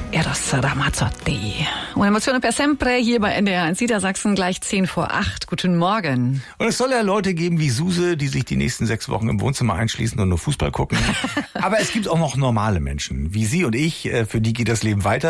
Eros Ramazzotti. Un'emozione per sempre hier bei NDR1 Niedersachsen, gleich 7:08. Guten Morgen. Und es soll ja Leute geben wie Suse, die sich die nächsten 6 Wochen im Wohnzimmer einschließen und nur Fußball gucken. Aber es gibt auch noch normale Menschen, wie Sie und ich, für die geht das Leben weiter.